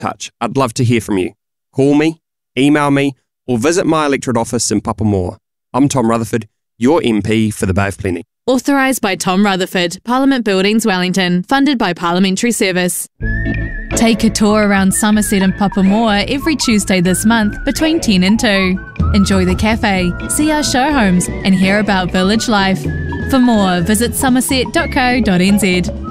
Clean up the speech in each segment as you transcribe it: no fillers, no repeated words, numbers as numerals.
touch. I'd love to hear from you. Call me, email me, or visit my electorate office in Papamoa. I'm Tom Rutherford, your MP for the Bay of Plenty. Authorised by Tom Rutherford, Parliament Buildings, Wellington, funded by Parliamentary Service. Take a tour around Somerset and Papamoa every Tuesday this month between 10 and 2. Enjoy the cafe, see our show homes, and hear about village life. For more, visit somerset.co.nz.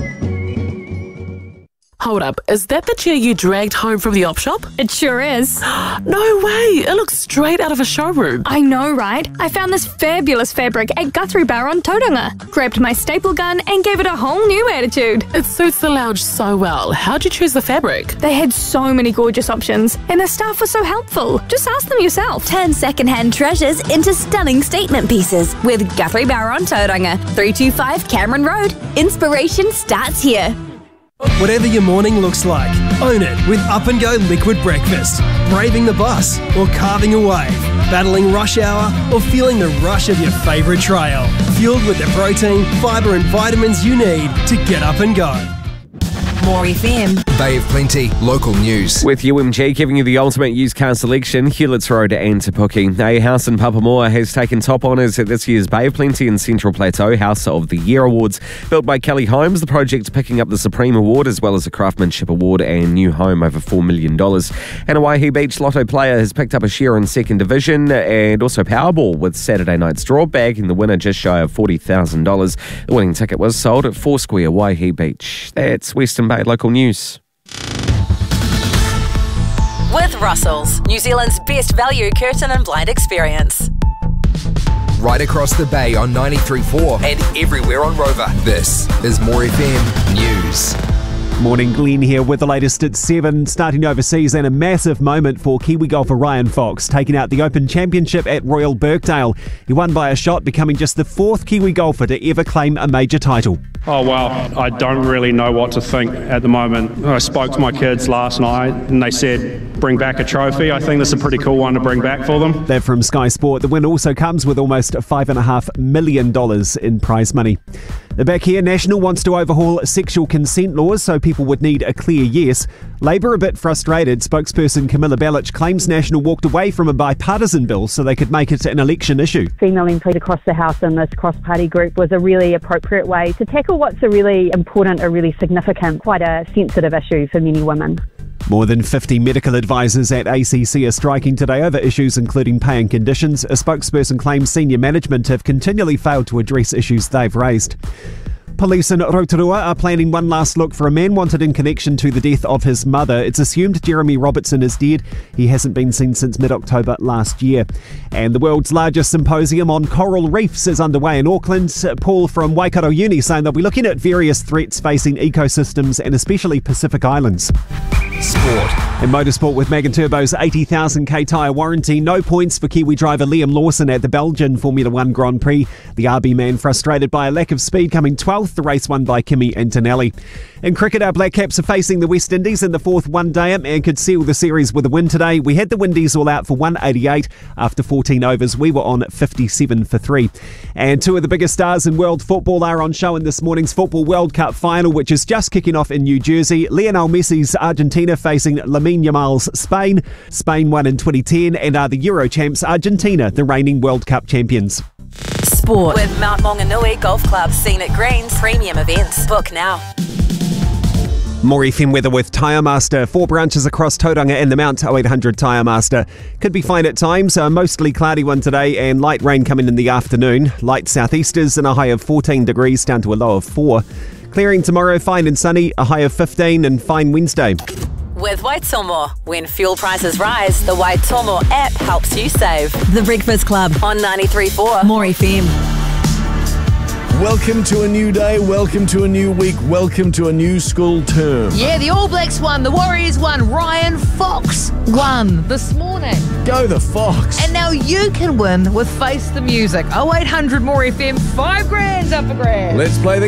Hold up, is that the chair you dragged home from the op shop? It sure is. No way, it looks straight out of a showroom. I know, right? I found this fabulous fabric at Guthrie Bar on Tauranga, grabbed my staple gun and gave it a whole new attitude. It suits the lounge so well. How'd you choose the fabric? They had so many gorgeous options and the staff was so helpful. Just ask them yourself. Turn second-hand treasures into stunning statement pieces with Guthrie Bar on Tauranga, 325 Cameron Road. Inspiration starts here. Whatever your morning looks like, own it with Up and Go Liquid Breakfast. Braving the bus or carving a wave, battling rush hour or feeling the rush of your favourite trail. Fueled with the protein, fibre and vitamins you need to get up and go. More FM. Bay of Plenty, local news. With UMG giving you the ultimate used car selection, Hewletts Road and Te Puke. A house in Papamoa has taken top honours at this year's Bay of Plenty and Central Plateau House of the Year Awards. Built by Kelly Holmes, the project picking up the Supreme Award as well as a Craftsmanship Award and new home over $4 million. And a Waihi Beach Lotto player has picked up a share in second division and also Powerball with Saturday night's draw, bagging the winner just shy of $40,000. The winning ticket was sold at Foursquare, Waihi Beach. That's Western Bay local news. With Russell's, New Zealand's best value curtain and blind experience. Right across the bay on 93.4 and everywhere on Rover. This is More FM News. Morning, Glenn here with the latest at 7. Starting overseas and a massive moment for Kiwi golfer Ryan Fox, taking out the Open Championship at Royal Birkdale. He won by a shot, becoming just the fourth Kiwi golfer to ever claim a major title. Oh, well, I don't really know what to think at the moment. I spoke to my kids last night and they said, bring back a trophy. I think this is a pretty cool one to bring back for them. That from Sky Sport. The win also comes with almost $5.5 million in prize money. The Back Here National wants to overhaul sexual consent laws so people would need a clear yes. Labor a bit frustrated. Spokesperson Camilla Bellich claims National walked away from a bipartisan bill so they could make it an election issue. Female MPs across the House in this cross-party group was a really appropriate way to tackle what's a really important, a really significant, quite a sensitive issue for many women. More than 50 medical advisors at ACC are striking today over issues including pay and conditions. A spokesperson claims senior management have continually failed to address issues they've raised. Police in Rotorua are planning one last look for a man wanted in connection to the death of his mother. It's assumed Jeremy Robertson is dead. He hasn't been seen since mid-October last year. And the world's largest symposium on coral reefs is underway in Auckland. Paul from Waikato Uni saying they'll be looking at various threats facing ecosystems and especially Pacific Islands. Sport. In motorsport with Megan Turbo's 80,000k tyre warranty, no points for Kiwi driver Liam Lawson at the Belgian Formula 1 Grand Prix. The RB man frustrated by a lack of speed, coming 12th, the race won by Kimi Antonelli. In cricket, our Black Caps are facing the West Indies in the fourth one-dayer and could seal the series with a win today. We had the Windies all out for 188. After 14 overs, we were on 57 for 3. And two of the biggest stars in world football are on show in this morning's Football World Cup final, which is just kicking off in New Jersey. Lionel Messi's Argentina facing Lamine Yamal's Spain. Spain won in 2010 and are the Euro champs. Argentina, the reigning World Cup champions. Sport with Mount Maunganui Golf Club, Scenic Greens, premium events. Book now. More FM weather with Tyre Master. 4 branches across Tauranga and the Mount 0800 Tyre Master. Could be fine at times. A mostly cloudy one today and light rain coming in the afternoon. Light southeasters and a high of 14 degrees down to a low of 4. Clearing tomorrow, fine and sunny, a high of 15 and fine Wednesday. With Waitomo, when fuel prices rise, the Waitomo app helps you save. The Breakfast Club On 93.4 More FM. Welcome to a new day, welcome to a new week, welcome to a new school term. Yeah, the All Blacks won, the Warriors won, Ryan Fox won this morning. Go the Fox. And now you can win with Face the Music. 0800 More FM, $5 grand up for grabs. Let's play the